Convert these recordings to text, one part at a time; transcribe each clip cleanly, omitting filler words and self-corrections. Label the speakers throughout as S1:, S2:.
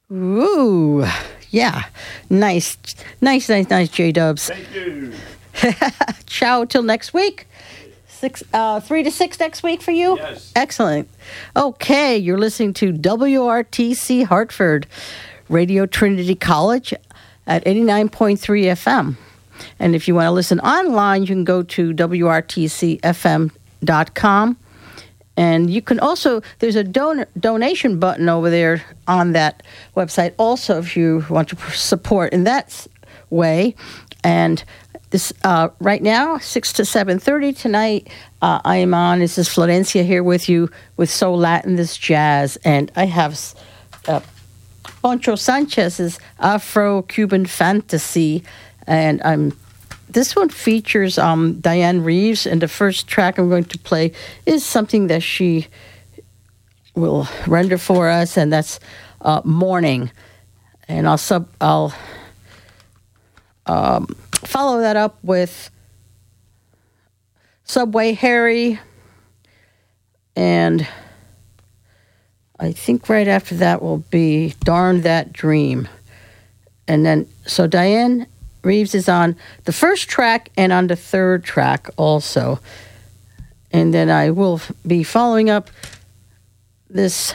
S1: Ooh, yeah. Nice, J-Dubs.
S2: Thank you.
S1: Ciao till next week. 3 to 6 next week for you?
S2: Yes.
S1: Excellent. Okay, you're listening to WRTC Hartford, Radio Trinity College at 89.3 FM. And if you want to listen online, you can go to WRTCFM.com. And you can also, there's a donation button over there on that website also if you want to support in that way. And this right now, 6 to 7:30 tonight, I am on. This is Florencia here with you with Soul Latin, This Jazz. And I have Poncho Sanchez's Afro-Cuban Fantasy. And this one features Diane Reeves, and the first track I'm going to play is something that she will render for us, and that's Morning. And I'll follow that up with Subway Harry, and I think right after that will be Darn That Dream. And then, so Diane Reeves is on the first track and on the third track also. And then I will be following up this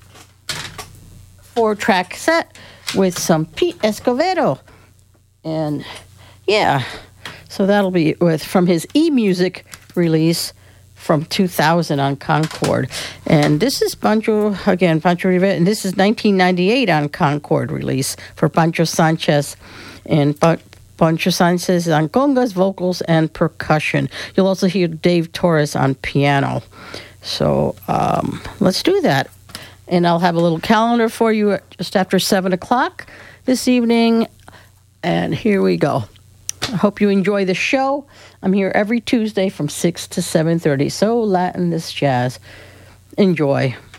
S1: 4-track set with some Pete Escovedo. And yeah, so that'll be from his eMusic release from 2000 on Concord. And this is Pancho Rivera, and this is 1998 on Concord release for Pancho Sanchez. And Pancho Sanchez on congas, vocals, and percussion. You'll also hear Dave Torres on piano. So let's do that. And I'll have a little calendar for you just after 7 o'clock this evening. And here we go. I hope you enjoy the show. I'm here every Tuesday from 6 to 7:30. So Latin, This Jazz. Enjoy.